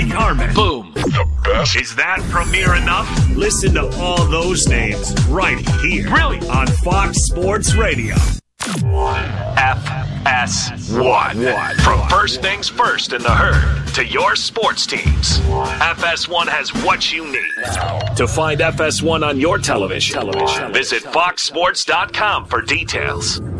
Mike Harmon. Boom. The best. Is that premiere enough? Listen to all those names right here. Really? On Fox Sports Radio. FS1. From first things first in the herd to your sports teams, FS1 has what you need. To find FS1 on your television, visit foxsports.com for details.